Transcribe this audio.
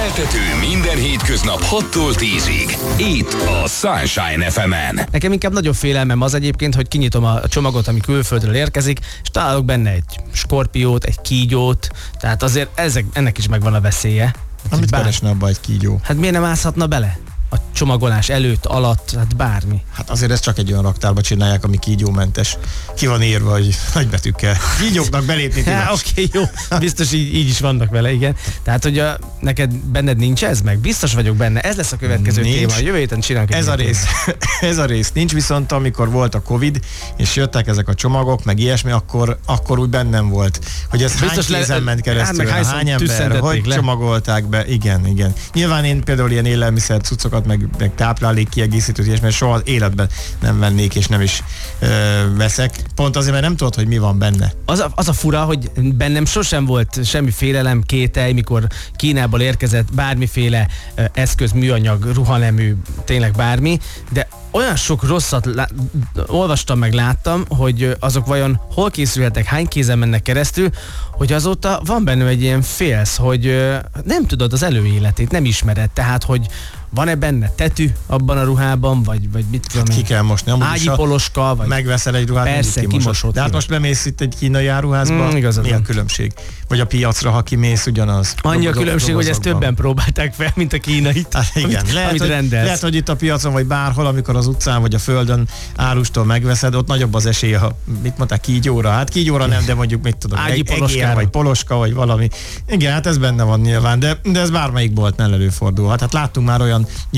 Keltető minden hétköznap 6-tól 10-ig. Itt a Sunshine FM-en. Nekem inkább nagyobb félelmem az egyébként, hogy kinyitom a csomagot, ami külföldről érkezik, és találok benne egy skorpiót, egy kígyót, tehát azért ennek is megvan a veszélye. Amit keresne abba egy kígyó? Hát miért nem mászhatna bele? A csomagolás előtt, alatt, hát bármi. Hát azért ezt csak egy olyan raktárba csinálják, ami kígyómentes. Ki van írva, hogy nagybetűkkel. Kígyóknak belépni tilos. Oké, jó. Biztos így is vannak vele, igen. Tehát, hogy benned nincs ez meg? Biztos vagyok benne. Ez lesz a következő téma. Jövő héten csinálunk ez a rész nincs, viszont amikor volt a Covid, és jöttek ezek a csomagok, meg ilyesmi, akkor úgy bennem volt, hogy ez biztos hány kézen ment keresztül, hány ember, hogy csomagolták be. Igen. Nyilván én például ilyen élelmiszer cuccokat, meg táplálék kiegészítőt, és mert soha életben nem vennék, és nem is veszek. Pont azért, mert nem tudod, hogy mi van benne. Az a fura, hogy bennem sosem volt semmi félelem, kételj, mikor Kínából érkezett bármiféle eszköz, műanyag, ruhanemű, tényleg bármi, de olyan sok rosszat olvastam meg, láttam, hogy azok vajon hol készülhetek, hány kézen mennek keresztül, hogy azóta van benne egy ilyen félsz, hogy nem tudod az előéletét, nem ismered, tehát, hogy van-e benne tetű abban a ruhában, vagy mit tudom én? Ki kell mosni. Ágyi poloska, vagy... Megveszel egy ruhát, persze, kimosott. De hát most bemész itt egy kínai áruházba, mi a különbség? Vagy a piacra, ha kimész, ugyanaz. Annyi a különbség, hogy ezt többen próbálták fel, mint a kínait, hát igen. amit rendelsz. Lehet, hogy itt a piacon, vagy bárhol, amikor az utcán, vagy a földön árustól megveszed, ott nagyobb az esélye, ha mit mondták, kígyóra. Hát kígyóra nem, de mondjuk mit tudom, egér, vagy poloska, vagy valami. Igen, hát ez benne van nyilván, de ez bármelyik boltnál előfordulhat. Hát láttunk már olyan